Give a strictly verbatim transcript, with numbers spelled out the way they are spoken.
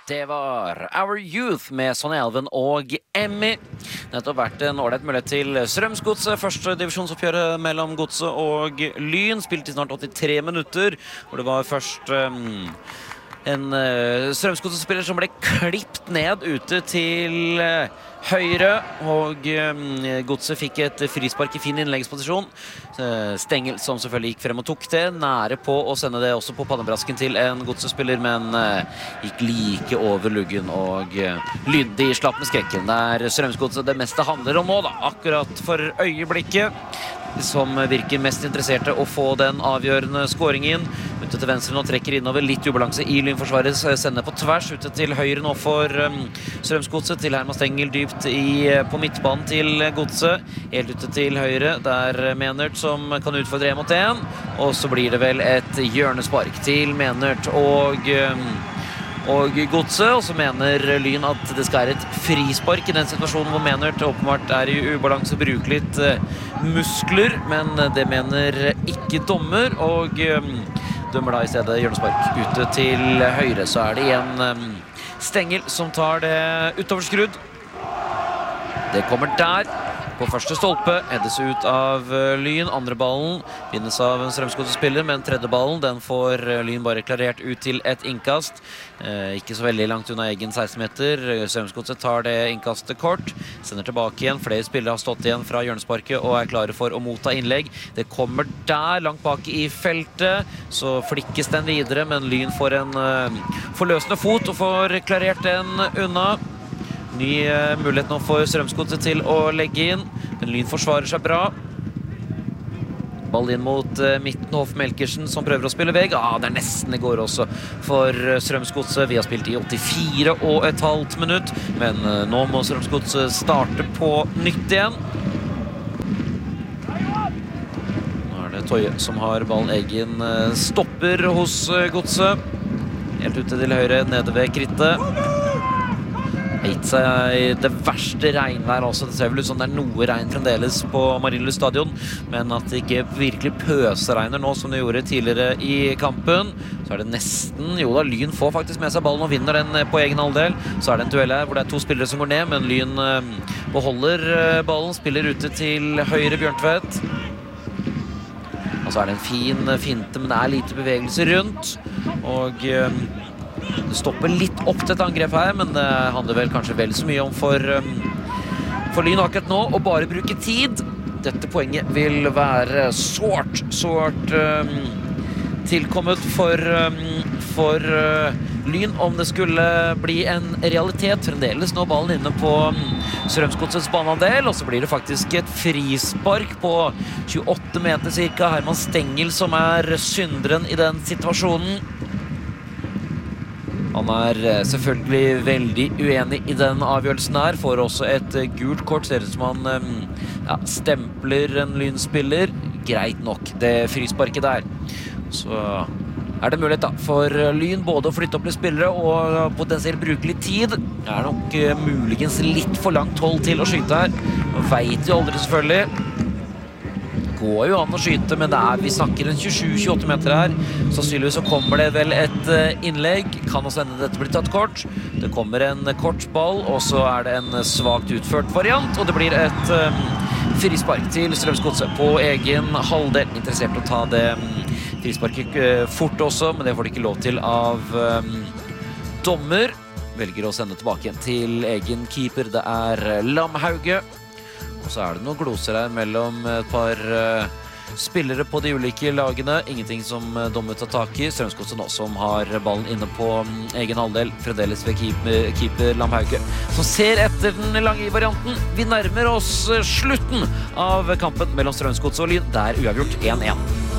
Det var Our Youth med Sonny Alven og Emmy. Nettopp vært en ålreit mulighet til Strømsgodset. Første divisjonsoppgjøret mellom Godset og Lyn. Spilt i snart åttitre minutter, hvor det var først um, en uh, Strømsgodset-spiller som ble klippet ned ute til uh, høyre, og um, Godset fikk et frispark i fin innleggsposisjon. Uh, Stengel som selvfølgelig gikk frem og tok det, nære på å sende det også på pannebrasken til en Godset-spiller, men uh, gikk like over luggen, og uh, Lyndig slapp med skrekken. Der Strømsgodset det meste handler om nå da, akkurat for øyeblikket, som virker mest interesserte å få den avgjørende skåringen. Ute til venstre nå, trekker innover, litt ubalanse i Lynforsvaret, sender på tvers, ute til høyre nå for um, Strømsgodset, til Herman Stengel dypt i, på midtbanen til Godset, helt ute til høyre, der Menert som kan utfordre en mot en, og så blir det vel et hjørnespark til Menert og um, og Godset, og så mener Lyn at det skal være et frispark i den situasjonen hvor Menert åpenbart er i ubalanse og bruker litt uh, muskler, men det mener ikke dommer, og um, dømmer da i stedet hjørnespark ute til høyre. Så er det igjen um, Stengel som tar det utoverskrudd. Det kommer der på første stolpe, eddes ut av Lyn. Andre ballen vinnes av en Strømsgodset-spiller, men tredje ballen den får Lyn bare klarert ut til et innkast. Eh, ikke så veldig langt unna egen seksten meter. Strømsgodset tar det innkastet kort, sender tilbake igjen. Flere spillere har stått igjen fra hjørnesparket og er klare for å motta innlegg. Det kommer der, langt bak i feltet, så flikkes den videre, men Lyn får en uh, forløsende fot og får klarert den unna. Ny uh, mulighet nå for Strømsgodset til å legge inn. Men Lyn forsvarer seg bra. Ball inn mot uh, midten, Hoff Melkersen som prøver å spille veg. Ah, det er nesten det går også for uh, Strømsgodset. Vi har spilt i åttifire og et halvt minutt, men uh, nå må Strømsgodset starte på nytt igjen. Nå er det Toje som har ballen. Egen uh, stopper hos uh, Godset. Helt ute til høyre, nede ved krittet. Eit seg det verste regnvær også. Det ser vel ut som det er noe regn fremdeles på Marienlyst stadion, men at det ikke virkelig pøsregner nå som det gjorde tidligere i kampen. Så er det nesten, jo da, Lyn får faktisk med seg ballen og vinner den på egen halvdel. Så er det en duell her hvor det er to spillere som går ned, men Lyn beholder ballen, spiller ute til høyre Bjørntvedt. Og så er det en fin finte, men det er lite bevegelse rundt, og det stopper litt opp til et angrep her, men det handler vel kanskje vel så mye om for, um, for Lyn akkurat nå å bare bruke tid. Dette poenget vil være sårt, sårt um, tilkommet for, um, for uh, Lyn om det skulle bli en realitet. Fremdeles nå ballen inne på um, Strømsgodsets baneandel, og så blir det faktisk et frispark på tjueåtte meter cirka. Herman Stengel som er synderen i den situasjonen. Han er selvfølgelig veldig uenig i den avgjørelsen her, får også et gult kort, ser ut som han ja, stempler en Lynspiller. Greit nok, det frisparket der. Så er det mulighet da for Lyn både å flytte opp litt spillere og potensielt bruke litt tid. Det er nok uh, muligens litt for langt hold til å skyte her. Vet jo aldri selvfølgelig. Går jo an å skyte, men det er, vi snakker en tjuesju til tjueåtte meter her. Sannsynligvis så kommer det vel et innlegg. Kan også hende dette blir tatt kort. Det kommer en kort ball, og så er det en svagt utført variant, og det blir et um, frispark til Strømsgodset på egen halvdel. Interessert å ta det um, frisparket uh, fort også, men det får de ikke lov til av um, dommer. Velger å sende tilbake igjen til egen keeper. Det er Lamhauge. Og så er det noen gloser her mellom et par uh, spillere på de ulike lagene. Ingenting som uh, dommer tar tak i. Strømsgodset nå som har ballen inne på um, egen halvdel. Fremdeles ved keeper, keeper Lamhauge, som ser etter den lange varianten. Vi nærmer oss uh, slutten av kampen mellom Strømsgodset og Lyn. Det er uavgjort én én.